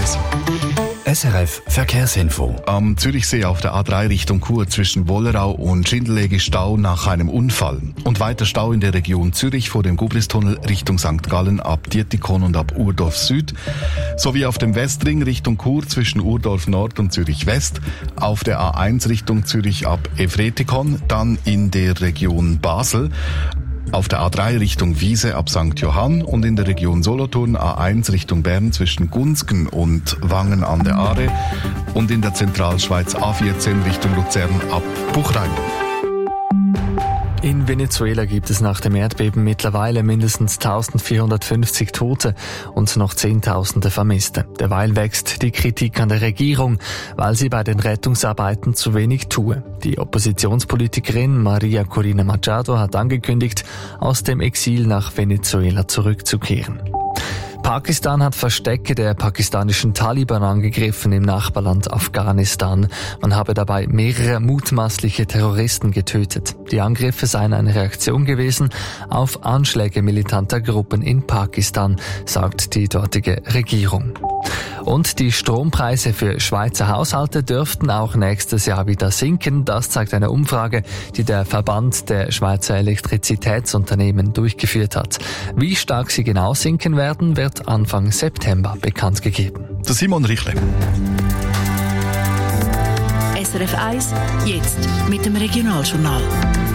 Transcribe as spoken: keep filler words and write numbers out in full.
eins. S R F Verkehrsinfo. Am Zürichsee auf der A drei Richtung Chur zwischen Wollerau und Schindellegi Stau nach einem Unfall. Und weiter Stau in der Region Zürich vor dem Gubristunnel Richtung Sankt Gallen ab Dietikon und ab Urdorf Süd. Sowie auf dem Westring Richtung Chur zwischen Urdorf Nord und Zürich West. Auf der A eins Richtung Zürich ab Evretikon, dann in der Region Basel. Auf der A drei Richtung Wiese ab Sankt Johann und in der Region Solothurn A eins Richtung Bern zwischen Gunzgen und Wangen an der Aare und in der Zentralschweiz A vierzehn Richtung Luzern ab Buchrein. In Venezuela gibt es nach dem Erdbeben mittlerweile mindestens eintausendvierhundertfünfzig Tote und noch Zehntausende Vermisste. Derweil wächst die Kritik an der Regierung, weil sie bei den Rettungsarbeiten zu wenig tue. Die Oppositionspolitikerin Maria Corina Machado hat angekündigt, aus dem Exil nach Venezuela zurückzukehren. Pakistan hat Verstecke der pakistanischen Taliban angegriffen im Nachbarland Afghanistan. Man habe dabei mehrere mutmaßliche Terroristen getötet. Die Angriffe seien eine Reaktion gewesen auf Anschläge militanter Gruppen in Pakistan, sagt die dortige Regierung. Und die Strompreise für Schweizer Haushalte dürften auch nächstes Jahr wieder sinken. Das zeigt eine Umfrage, die der Verband der Schweizer Elektrizitätsunternehmen durchgeführt hat. Wie stark sie genau sinken werden, wird Anfang September bekannt gegeben. Der Simon Richle. S R F eins, jetzt mit dem Regionaljournal.